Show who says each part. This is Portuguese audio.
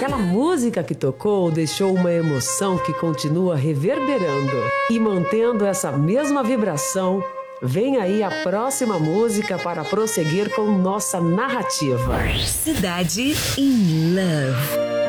Speaker 1: Aquela música que tocou deixou uma emoção que continua reverberando. E mantendo essa mesma vibração, vem aí a próxima música para prosseguir com nossa narrativa.
Speaker 2: Cidade in Love.